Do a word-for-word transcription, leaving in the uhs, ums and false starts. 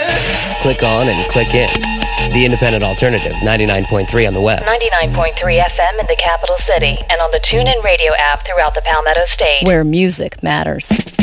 Click on and click in. The Independent Alternative, ninety-nine point three on the web. ninety-nine point three F M in the capital city and on the TuneIn Radio app throughout the Palmetto State. Where music matters.